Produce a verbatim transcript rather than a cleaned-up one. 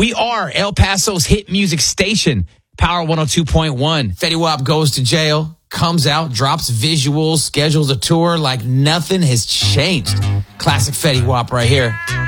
We are El Paso's hit music station, Power one oh two point one. Fetty Wap goes to jail, comes out, drops visuals, schedules a tour like nothing has changed. Classic Fetty Wap right here.